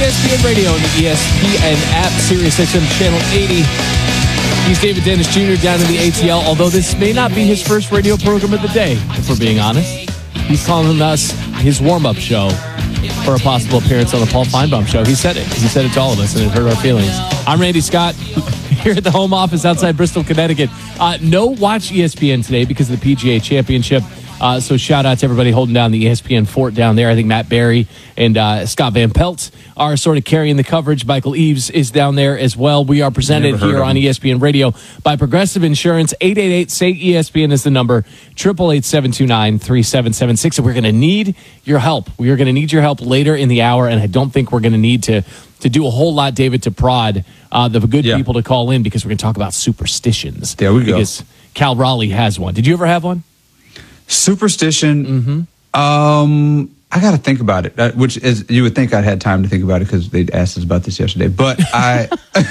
ESPN Radio and the ESPN app, SiriusXM Channel 80. He's David Dennis Jr. down in the ATL, although this may not be his first radio program of the day, if we're being honest. He's calling us his warm-up show for a possible appearance on the Paul Feinbaum show. He said it. He said it to all of us, and it hurt our feelings. I'm Randy Scott here at the home office outside Bristol, Connecticut. No watch ESPN today because of the PGA Championship. So shout out to everybody holding down the ESPN fort down there. I think Matt Barry and Scott Van Pelt are sort of carrying the coverage. Michael Eaves is down there as well. We are presented here on ESPN Radio by Progressive Insurance. 888-SAY-ESPN is the number. 888-729-3776. And we're going to need your help. We are going to need your help later in the hour, and I don't think we're going to need to do a whole lot, David, to prod the good people to call in because we're going to talk about superstitions. There we go. Because Cal Raleigh has one. Did you ever have one? Superstition. I got to think about it. Which is, you would think I'd had time to think about it because they'd asked us about this yesterday. But I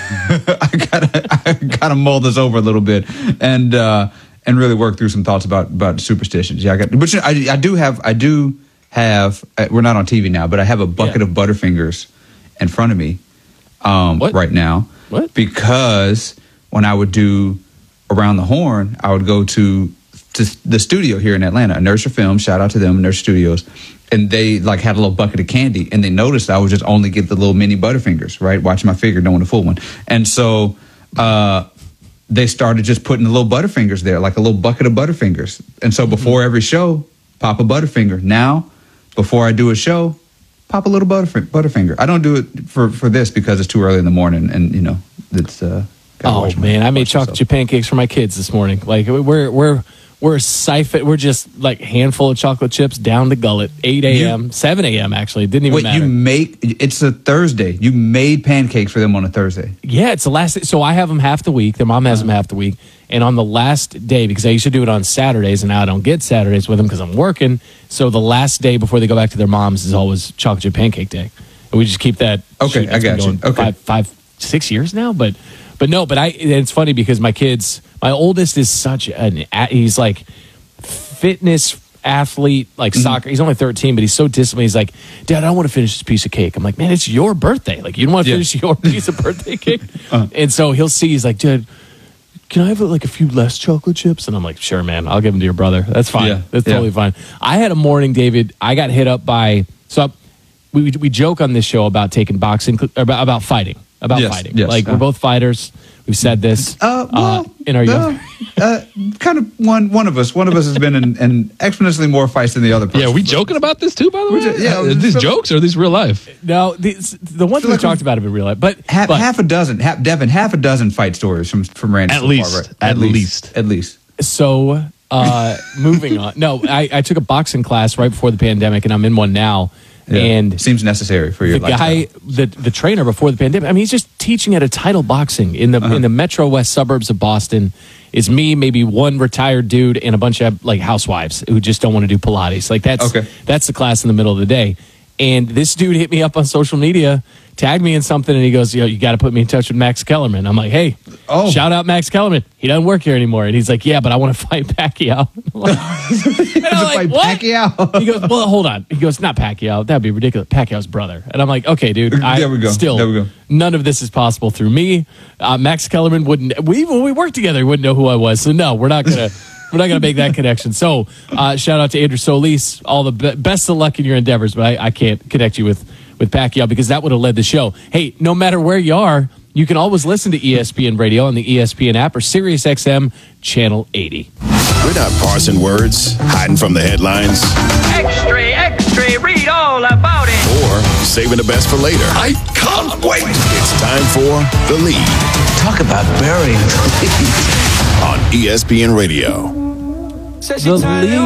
gotta mull this over a little bit and really work through some thoughts about superstitions. Yeah, I do have. We're not on TV now, but I have a bucket of Butterfingers in front of me right now. What? Because when I would do Around the Horn, I would go to the studio here in Atlanta, Inertia Film, shout out to them, Inertia Studios, and they like had a little bucket of candy, and they noticed I would just only get the little mini Butterfingers, right? Watching my figure, don't want a full one. And so they started just putting the little Butterfingers there, like a little bucket of Butterfingers. And so before every show, pop a Butterfinger. Now, before I do a show, pop a little Butterfinger. I don't do it for this because it's too early in the morning, and you know, it's oh man, I made chocolate chip pancakes for my kids this morning. Like we're just like handful of chocolate chips down the gullet. 8 a.m., 7 a.m. actually. It didn't even matter. It's a Thursday. You made pancakes for them on a Thursday. Yeah, it's the last. So I have them half the week. Their mom has them half the week. And on the last day, because I used to do it on Saturdays, and now I don't get Saturdays with them because I'm working. So the last day before they go back to their mom's is always chocolate chip pancake day. And we just keep that. Okay, I got you. Okay. 6 years now, but it's funny because my oldest is he's like fitness athlete, like soccer. He's only 13, but he's so disciplined. He's like, Dad, I don't want to finish this piece of cake. I'm like, man, it's your birthday. Like, you don't want to finish your piece of birthday cake? And so he'll see, he's like, Dad, can I have like a few less chocolate chips? And I'm like, sure, man, I'll give them to your brother. That's fine. Yeah. That's totally fine. I had a morning, David, I got hit up by, we joke on this show about taking boxing, about fighting. Fighting. Yes. Like, we're both fighters. We've said this in our young... kind of one of us has been in exponentially more fights than the other person. Yeah, are we joking about this too, by the way? Are these jokes or are these real life? No, the ones we talked about have been real life. But half a dozen fight stories from Randy. At least. So, moving on. No, I took a boxing class right before the pandemic, and I'm in one now. Yeah. And seems necessary for your lifestyle. The trainer before the pandemic, I mean, he's just teaching at a Title Boxing in the Metro West suburbs of Boston. Is me, maybe one retired dude, and a bunch of like housewives who just don't want to do Pilates. Like that's the class in the middle of the day. And this dude hit me up on social media, tagged me in something, and he goes, you got to put me in touch with Max Kellerman. I'm like, hey, shout out Max Kellerman. He doesn't work here anymore. And he's like, yeah, but I want to fight Pacquiao. Pacquiao? He goes, well, hold on. He goes, not Pacquiao. That'd be ridiculous. Pacquiao's brother. And I'm like, okay, dude. There we go. Still, none of this is possible through me. Max Kellerman wouldn't. When we worked together, he wouldn't know who I was. So no, we're not gonna. We're not going to make that connection. So, shout out to Andrew Solis. All the best of luck in your endeavors, but I can't connect you with Pacquiao because that would have led the show. Hey, no matter where you are, you can always listen to ESPN Radio on the ESPN app or SiriusXM Channel 80. We're not parsing words, hiding from the headlines. Extra, read all about it. Or saving the best for later. I can't wait. It's time for The Lead. Talk about burying the lead. On ESPN Radio. The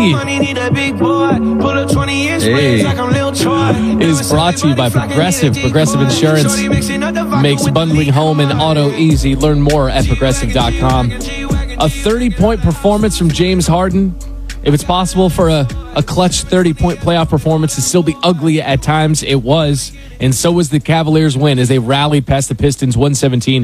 Lead is brought to you by Progressive. Progressive Insurance makes bundling home and auto easy. Learn more at Progressive.com. A 30-point performance from James Harden. If it's possible for a clutch 30-point playoff performance to still be ugly at times, it was. And so was the Cavaliers' win as they rallied past the Pistons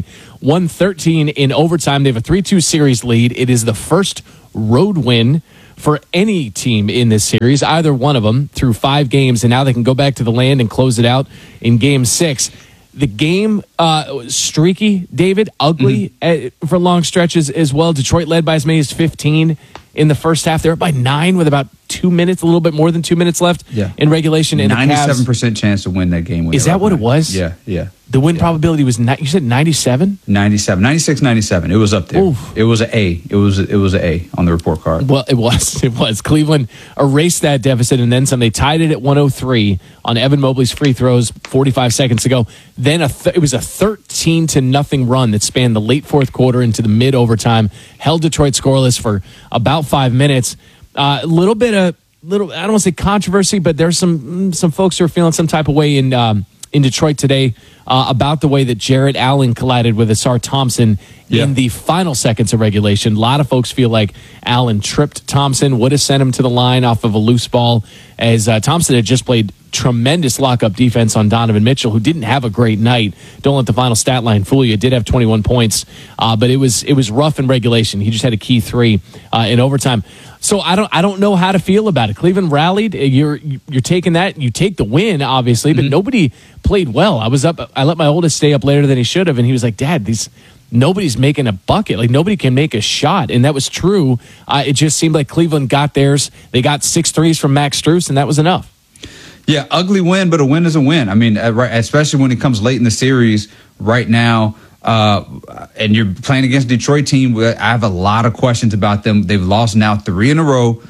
117-113 in overtime. They have a 3-2 series lead. It is the first road win for any team in this series, either one of them, through 5 games, and now they can go back to the land and close it out in Game 6. The game streaky, David, ugly for long stretches as well. Detroit led by as many as 15 in the first half. They're up by 9 with about 2 minutes, a little bit more than 2 minutes left in regulation. And 97% chance to win that game. Is that what it was? Yeah. The win probability was, you said 97? 97, 96, 97. It was up there. Oof. It was an A. It was an A on the report card. Well, it was. Cleveland erased that deficit and then some. They tied it at 103 on Evan Mobley's free throws 45 seconds ago. Then it was a 13-0 run that spanned the late fourth quarter into the mid overtime. Held Detroit scoreless for about 5 minutes. I don't want to say controversy, but there's some folks who are feeling some type of way in Detroit today about the way that Jarrett Allen collided with Asar Thompson in the final seconds of regulation. A lot of folks feel like Allen tripped Thompson, would have sent him to the line off of a loose ball, as Thompson had just played tremendous lockup defense on Donovan Mitchell, who didn't have a great night. Don't let the final stat line fool you. Did have 21 points, but it was rough in regulation. He just had a key 3 in overtime. So I don't know how to feel about it. Cleveland rallied. You're taking that. You take the win, obviously, but nobody played well. I was up. I let my oldest stay up later than he should have, and he was like, "Dad, nobody's making a bucket. Like, nobody can make a shot." And that was true. It just seemed like Cleveland got theirs. They got 6 threes from Max Strus, and that was enough. Yeah, ugly win, but a win is a win. I mean, especially when it comes late in the series right now, and you're playing against a Detroit team. I have a lot of questions about them. They've lost now 3 in a row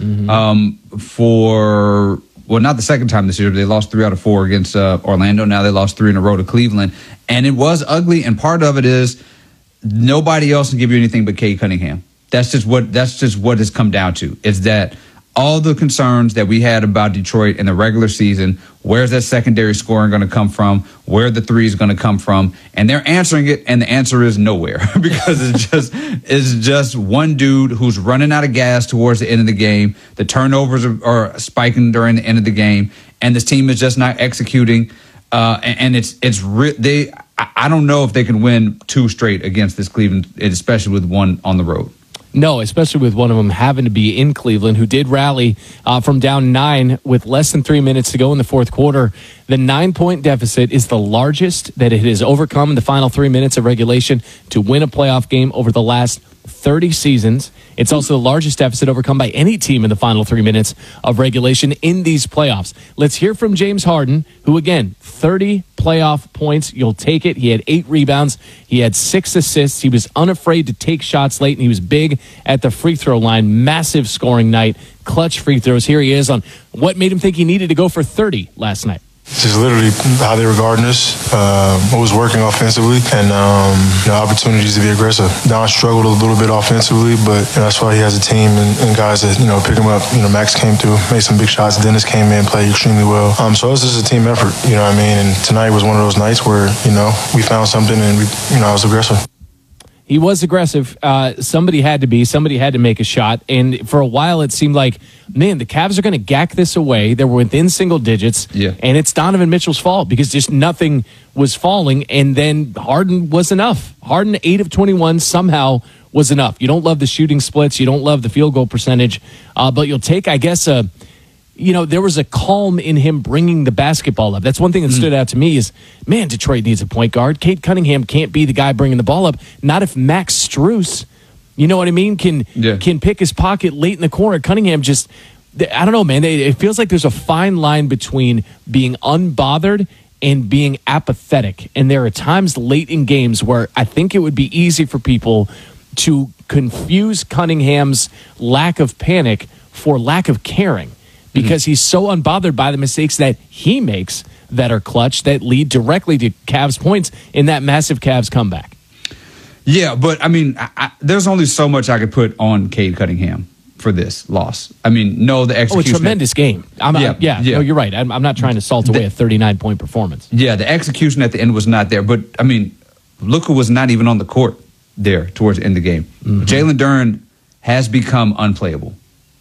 not the second time this year, but they lost 3 out of 4 against Orlando. Now they lost 3 in a row to Cleveland. And it was ugly, and part of it is nobody else can give you anything but Cade Cunningham. That's just what it's come down to. Is that all the concerns that we had about Detroit in the regular season, where's that secondary scoring going to come from? Where are the threes going to come from? And they're answering it, and the answer is nowhere because it's just one dude who's running out of gas towards the end of the game. The turnovers are spiking during the end of the game, and this team is just not executing. And I don't know if they can win 2 straight against this Cleveland, especially with one on the road. No, especially with one of them having to be in Cleveland, who did rally from down 9 with less than 3 minutes to go in the fourth quarter. The 9-point deficit is the largest that it has overcome in the final 3 minutes of regulation to win a playoff game over the last 30 seasons. It's also the largest deficit overcome by any team in the final 3 minutes of regulation in these playoffs. Let's hear from James Harden, who, again, 30 playoff points. You'll take it. He had 8 rebounds. He had 6 assists. He was unafraid to take shots late, and he was big at the free throw line. Massive scoring night. Clutch free throws. Here he is on what made him think he needed to go for 30 last night. Just literally how they were guarding us, what was working offensively, and opportunities to be aggressive. Don struggled a little bit offensively, but that's why he has a team and guys that pick him up. Max came through, made some big shots. Dennis came in, played extremely well. So it was just a team effort. You know what I mean? And tonight was one of those nights where we found something and I was aggressive. He was aggressive. Somebody had to make a shot. And for a while, it seemed like, man, the Cavs are going to gack this away. They were within single digits. Yeah. And it's Donovan Mitchell's fault because just nothing was falling. And then Harden was enough. Harden, 8 of 21, somehow was enough. You don't love the shooting splits. You don't love the field goal percentage. But you'll take, I guess, there was a calm in him bringing the basketball up. That's one thing that stood out to me is, man, Detroit needs a point guard. Cade Cunningham can't be the guy bringing the ball up. Not if Max Strus, you know what I mean, can pick his pocket late in the corner. Cunningham just, I don't know, man. It feels like there's a fine line between being unbothered and being apathetic. And there are times late in games where I think it would be easy for people to confuse Cunningham's lack of panic for lack of caring. Because he's so unbothered by the mistakes that he makes that are clutch, that lead directly to Cavs points in that massive Cavs comeback. Yeah, but, I mean, there's only so much I could put on Cade Cunningham for this loss. I mean, no, the execution. Oh, a tremendous game. No, you're right. I'm not trying to salt away a 39-point performance. Yeah, the execution at the end was not there. But, I mean, Luka was not even on the court there towards the end of the game. Jalen Duren has become unplayable.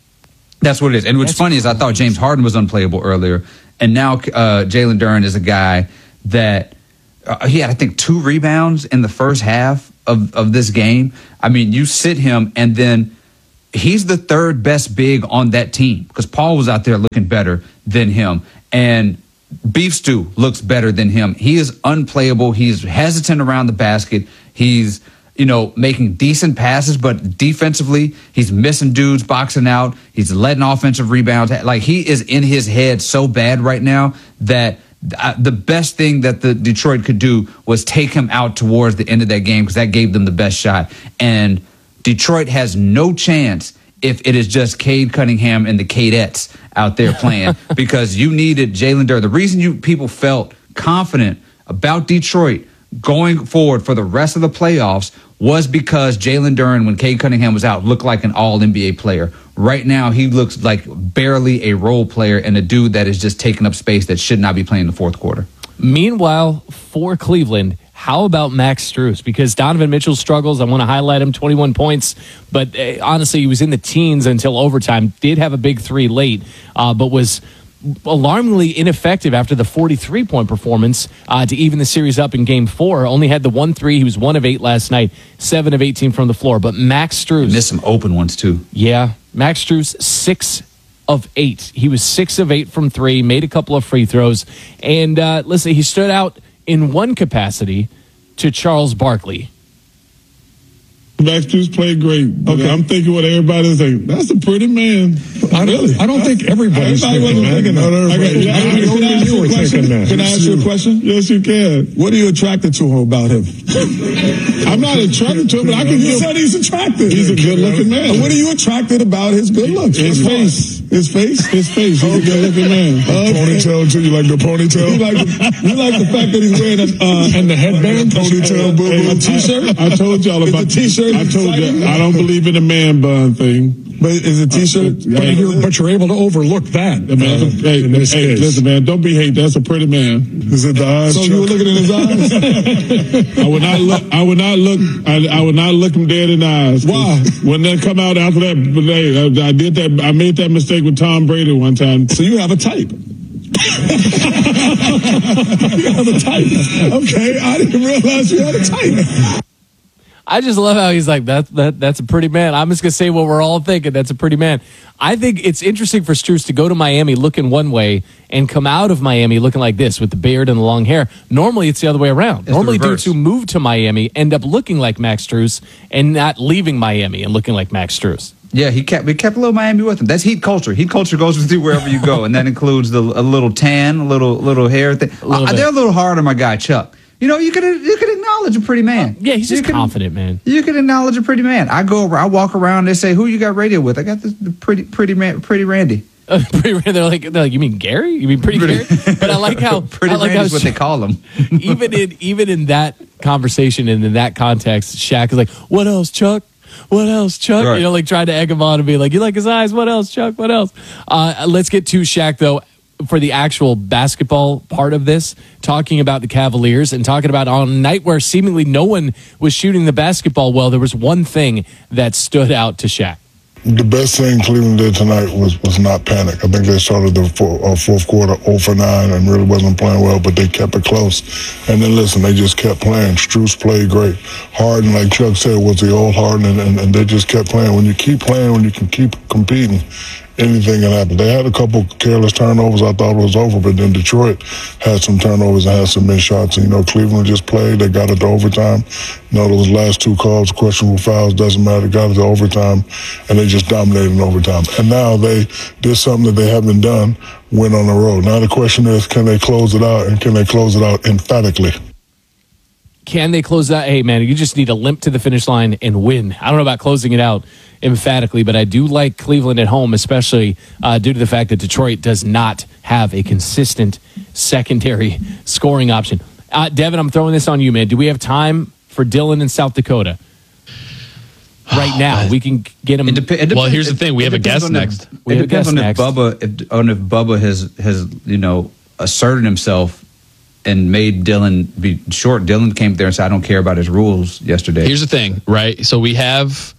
That's what it is. And what's funny is I thought James Harden was unplayable earlier, and now Jalen Duren is a guy that he had, I think, 2 rebounds in the first half of this game. I mean, you sit him, and then he's the third best big on that team because Paul was out there looking better than him. And Beef Stew looks better than him. He is unplayable. He's hesitant around the basket. He's, making decent passes, but defensively, he's missing dudes, boxing out. He's letting offensive rebounds. Like, he is in his head so bad right now that the best thing that the Detroit could do was take him out towards the end of that game because that gave them the best shot. And Detroit has no chance if it is just Cade Cunningham and the Cadettes out there playing because you needed Jalen Duren. The reason people felt confident about Detroit going forward for the rest of the playoffs was because Jalen Duren, when Cade Cunningham was out, looked like an all-NBA player. Right now, he looks like barely a role player and a dude that is just taking up space that should not be playing in the fourth quarter. Meanwhile, for Cleveland, how about Max Strus? Because Donovan Mitchell struggles. I want to highlight him, 21 points. But honestly, he was in the teens until overtime. Did have a big three late, but was alarmingly ineffective after the 43-point performance to even the series up in Game 4. Only had the 1-3. He was 1 of 8 last night, 7 of 18 from the floor. But Max Strus missed some open ones, too. Yeah. Max Strus, 6 of 8. He was 6 of 8 from 3, made a couple of free throws. And listen, he stood out in one capacity to Charles Barkley. Max Strus played great. Okay. I'm thinking what everybody's saying. That's a pretty man. I don't think everybody's thinking that. Can I ask you a question? Yes, you can. What are you attracted to about him? I'm not attracted to him, but I can. You said he's attractive. He's a good-looking man. What are you attracted about his good looks? His face. His face. He's a good-looking man. Ponytail too. You like the ponytail? You like the fact that he's wearing and the headband, ponytail, a t-shirt. I told y'all about the t-shirt. I told you I don't believe in the man bun thing. But is a t-shirt? But you're able to overlook that. Hey, listen, man, don't be hate. That's a pretty man. Is it the eyes? So you were looking in his eyes? I would not look him dead in the eyes. Why? When they come out after that, I did that. I made that mistake with Tom Brady one time. So you have a type. You have a type. Okay, I didn't realize you had a type. I just love how he's like, that's a pretty man. I'm just going to say what we're all thinking. That's a pretty man. I think it's interesting for Strus to go to Miami looking one way and come out of Miami looking like this with the beard and the long hair. Normally, it's the other way around. Normally, dudes who move to Miami end up looking like Max Strus and not leaving Miami and looking like Max Strus. Yeah, we kept a little Miami with him. That's Heat culture. Heat culture goes with you wherever you go, and that includes a little tan, a little hair thing. They're a little hard on my guy Chuck. You could acknowledge a pretty man. Yeah, he's just confident, man. You can acknowledge a pretty man. I walk around. They say, "Who you got radio with?" I got the pretty Randy. Pretty Randy. They're like, you mean Gary? You mean pretty Gary? But I like how pretty Randy is what they call him. even in that conversation and in that context, Shaq is like, "What else, Chuck? What else, Chuck?" Right. Trying to egg him on and be like, "You like his eyes? What else, Chuck? What else?" Let's get to Shaq though. For the actual basketball part of this, talking about the Cavaliers and talking about on a night where seemingly no one was shooting the basketball well, there was one thing that stood out to Shaq. The best thing Cleveland did tonight was not panic. I think they started the fourth quarter 0 for 9 and really wasn't playing well, but they kept it close. And then listen, they just kept playing. Strus played great. Harden, like Chuck said, was the old Harden, and they just kept playing. When you keep playing, when you can keep competing, anything can happen. They had a couple careless turnovers. I thought it was over, but then Detroit had some turnovers and had some missed shots. And, Cleveland just played. They got it to overtime. Those last 2 calls, questionable fouls, doesn't matter. Got it to overtime, and they just dominated in overtime. And now they did something that they haven't done, went on the road. Now the question is, can they close it out, and can they close it out emphatically? Can they close that? Hey, man, you just need to limp to the finish line and win. I don't know about closing it out emphatically, but I do like Cleveland at home, especially due to the fact that Detroit does not have a consistent secondary scoring option. Devin, I'm throwing this on you, man. Do we have time for Dylan in South Dakota? Right now, we can get him. Well, here's the thing: we have a guest next. It depends on if Bubba has asserted himself and made Dylan be short. Dylan came there and said, "I don't care about his rules." Yesterday. Here's the thing, right? So we have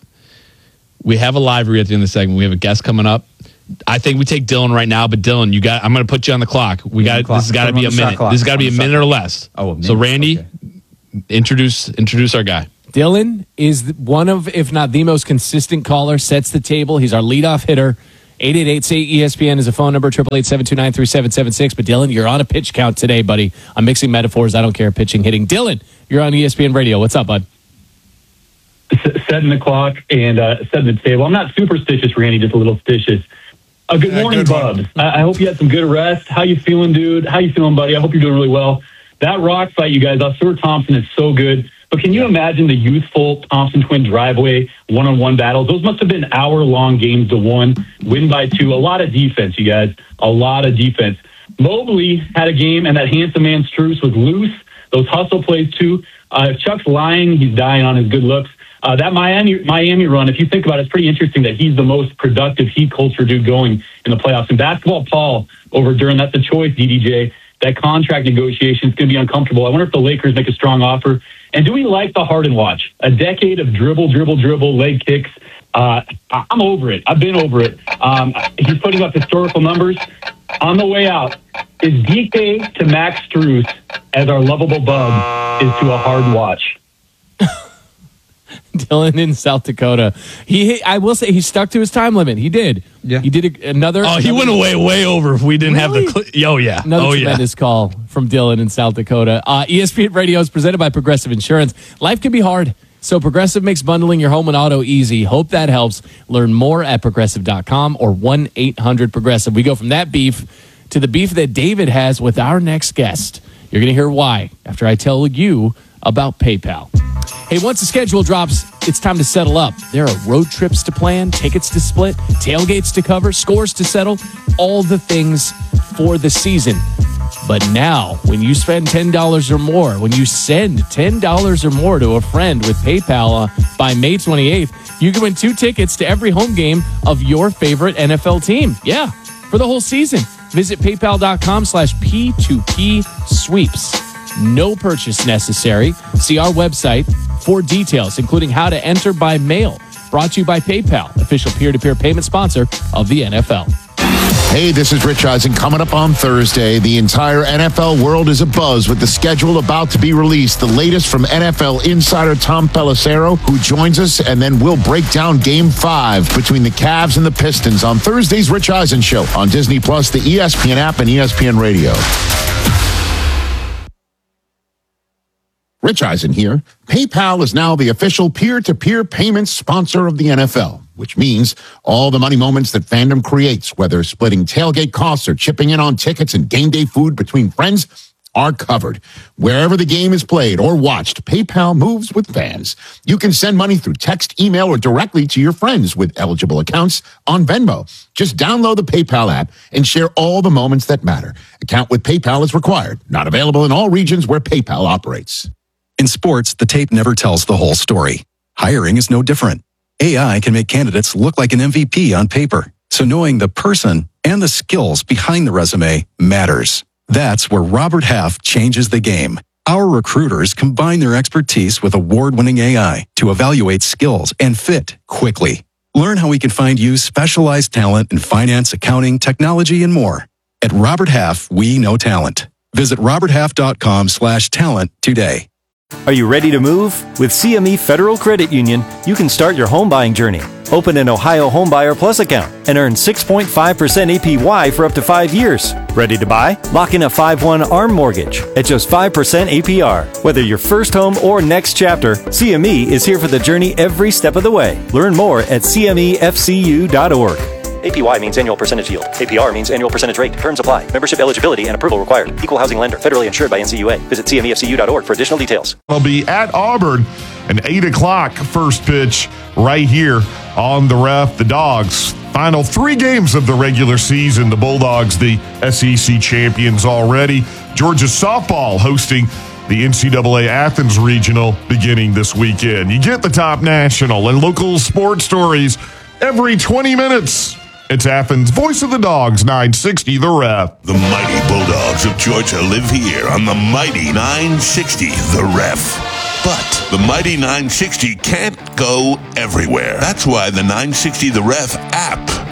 a live read at the end of the segment. We have a guest coming up. I think we take Dylan right now, but Dylan, I'm going to put you on the clock. This has got to be a minute. This has got to be a minute or less. Oh, a minute. So Randy, okay. introduce our guy. Dylan is one of, if not the most consistent caller, sets the table. He's our leadoff hitter. 888-SAY-ESPN is a phone number, 888-729-3776. But Dylan, you're on a pitch count today, buddy. I'm mixing metaphors. I don't care, pitching, hitting. Dylan, you're on ESPN Radio. What's up, bud? Setting the clock and setting the table. I'm not superstitious, Randy, just a little stitious. Good morning, Bubs. I hope you had some good rest. How you feeling, dude? How you feeling, buddy? I hope you're doing really well. That rock fight, you guys, Stuart Thompson is so good. But can you imagine the youthful Thompson twin driveway one-on-one battles? Those must have been hour-long games to win by 2. A lot of defense, you guys. A lot of defense. Mobley had a game, and that handsome man Strus was loose. Those hustle plays, too. If Chuck's lying, he's dying on his good looks. That Miami run, if you think about it, it's pretty interesting that he's the most productive heat culture dude going in the playoffs. And basketball, Paul, over Duran, that's a choice, DDJ. That contract negotiation is going to be uncomfortable. I wonder if the Lakers make a strong offer. And do we like the Harden watch? A decade of dribble, leg kicks. I'm over it. I've been over it. He's putting up historical numbers. On the way out, is DK to Max Strus as our lovable bub is to a Harden watch? Dylan in South Dakota. I will say he stuck to his time limit. He did. Yeah. He did another. Oh, he went way over if we didn't have the. Yeah. Another tremendous call from Dylan in South Dakota. ESPN Radio is presented by Progressive Insurance. Life can be hard, so Progressive makes bundling your home and auto easy. Hope that helps. Learn more at Progressive.com or 1-800-PROGRESSIVE. We go from that beef to the beef that David has with our next guest. You're going to hear why after I tell you about PayPal. Hey, once the schedule drops, it's time to settle up. There are road trips to plan, tickets to split, tailgates to cover, scores to settle, all the things for the season. But now, when you spend $10 or more, when you send $10 or more to a friend with PayPal by May 28th, you can win 2 tickets to every home game of your favorite NFL team. Yeah, for the whole season. Visit paypal.com/P2P sweeps. No purchase necessary. See our website for details, including how to enter by mail. Brought to you by PayPal, official peer-to-peer payment sponsor of the NFL. Hey, this is Rich Eisen. Coming up on Thursday, the entire NFL world is abuzz with the schedule about to be released. The latest from NFL insider Tom Pelissero, who joins us, and then we'll break down Game 5 between the Cavs and the Pistons on Thursday's Rich Eisen Show on Disney+, the ESPN app, and ESPN Radio. Rich Eisen here. PayPal is now the official peer-to-peer payments sponsor of the NFL, which means all the money moments that fandom creates, whether splitting tailgate costs or chipping in on tickets and game day food between friends, are covered. Wherever the game is played or watched, PayPal moves with fans. You can send money through text, email, or directly to your friends with eligible accounts on Venmo. Just download the PayPal app and share all the moments that matter. Account with PayPal is required. Not available in all regions where PayPal operates. In sports, the tape never tells the whole story. Hiring is no different. AI can make candidates look like an MVP on paper, so knowing the person and the skills behind the resume matters. That's where Robert Half changes the game. Our recruiters combine their expertise with award-winning AI to evaluate skills and fit quickly. Learn how we can find you specialized talent in finance, accounting, technology, and more. At Robert Half, we know talent. Visit roberthalf.com/talent today. Are you ready to move? With CME Federal Credit Union, you can start your home buying journey. Open an Ohio Homebuyer Plus account and earn 6.5% APY for up to 5 years. Ready to buy? Lock in a 5/1 ARM mortgage at just 5% APR. Whether your first home or next chapter, CME is here for the journey every step of the way. Learn more at cmefcu.org. APY means annual percentage yield. APR means annual percentage rate. Terms apply. Membership eligibility and approval required. Equal housing lender. Federally insured by NCUA. Visit cmefcu.org for additional details. I'll be at Auburn, an 8 o'clock first pitch right here on the Ref. The Dogs. Final 3 games of the regular season. The Bulldogs, the SEC champions already. Georgia softball hosting the NCAA Athens Regional beginning this weekend. You get the top national and local sports stories every 20 minutes. It's Athens' Voice of the Dogs, 960 The Ref. The mighty Bulldogs of Georgia live here on the mighty 960 The Ref. But the mighty 960 can't go everywhere. That's why the 960 The Ref app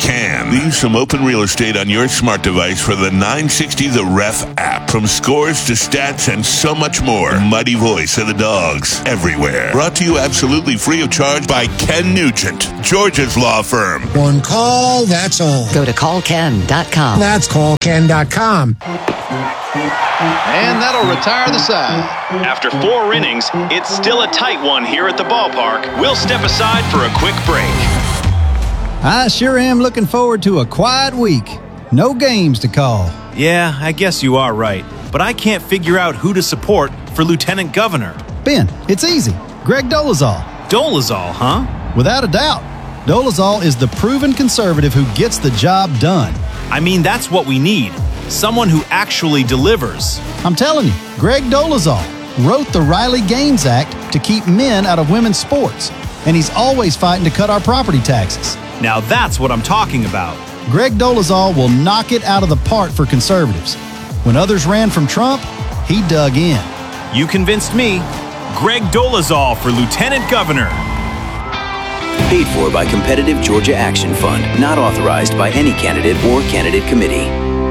can. Leave some open real estate on your smart device for the 960 The Ref app. From scores to stats and so much more. The mighty voice of the Dogs everywhere. Brought to you absolutely free of charge by Ken Nugent, Georgia's law firm. One call, that's all. Go to callken.com. That's callken.com. And that'll retire the side. After 4 innings, it's still a tight one here at the ballpark. We'll step aside for a quick break. I sure am looking forward to a quiet week. No games to call. Yeah, I guess you are right. But I can't figure out who to support for lieutenant governor. Ben, it's easy. Greg Dolezal. Dolezal, huh? Without a doubt. Dolezal is the proven conservative who gets the job done. I mean, that's what we need. Someone who actually delivers. I'm telling you, Greg Dolezal wrote the Riley Gaines Act to keep men out of women's sports. And he's always fighting to cut our property taxes. Now that's what I'm talking about. Greg Dolezal will knock it out of the park for conservatives. When others ran from Trump, he dug in. You convinced me. Greg Dolezal for lieutenant governor. Paid for by Competitive Georgia Action Fund. Not authorized by any candidate or candidate committee.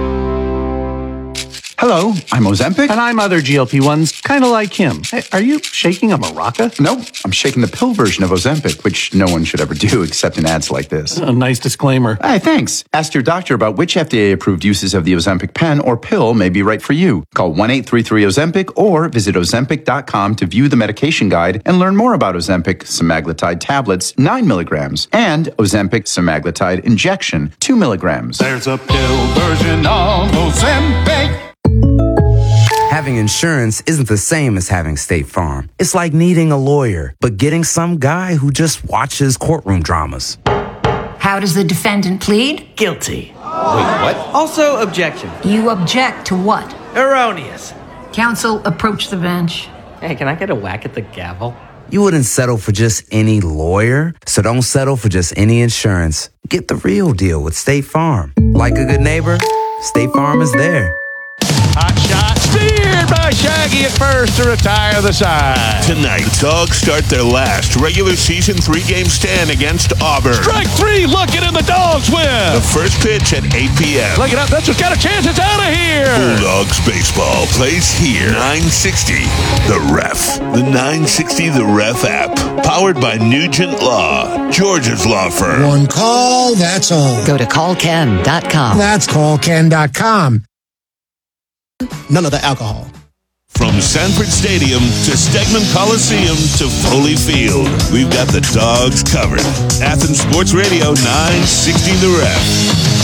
Hello, I'm Ozempic. And I'm other GLP-1s, kind of like him. Hey, are you shaking a maraca? No, I'm shaking the pill version of Ozempic, which no one should ever do except in ads like this. A nice disclaimer. Hey, thanks. Ask your doctor about which FDA-approved uses of the Ozempic pen or pill may be right for you. Call 1-833-OZEMPIC or visit Ozempic.com to view the medication guide and learn more about Ozempic semaglutide tablets, 9 milligrams, and Ozempic semaglutide injection, 2 milligrams. There's a pill version of Ozempic. Having insurance isn't the same as having State Farm. It's like needing a lawyer, but getting some guy who just watches courtroom dramas. How does the defendant plead? Guilty. Wait, what? Also, objection. You object to what? Erroneous. Counsel, approach the bench. Hey, can I get a whack at the gavel? You wouldn't settle for just any lawyer, so don't settle for just any insurance. Get the real deal with State Farm. Like a good neighbor, State Farm is there. Hot shot steered by Shaggy at first to retire the side. Tonight, Dogs start their last regular season 3-game stand against Auburn. Strike 3, looking, and the Dogs win. The first pitch at 8 p.m. Look it up, that's what's got a chance, it's out of here. Bulldogs baseball plays here. 960 The Ref. The 960 The Ref app. Powered by Nugent Law, Georgia's law firm. One call, that's all. Go to callken.com. That's callken.com. None of the alcohol. From Sanford Stadium to Stegman Coliseum to Foley Field, we've got the Dogs covered. Athens Sports Radio 960 The Ref.